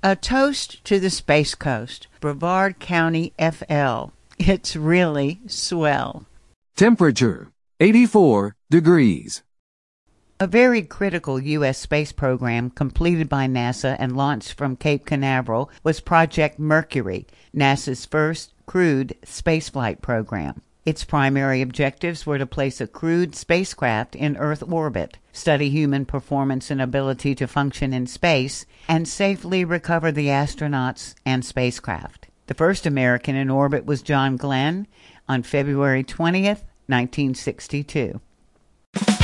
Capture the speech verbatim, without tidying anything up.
A toast to the Space Coast, Brevard County, F L. It's really swell. Temperature, eighty-four degrees. A very critical U S space program completed by NASA and launched from Cape Canaveral was Project Mercury, NASA's first crewed spaceflight program. Its primary objectives were to place a crewed spacecraft in Earth orbit, study human performance and ability to function in space, and safely recover the astronauts and spacecraft. The first American in orbit was John Glenn on February twentieth, nineteen sixty-two.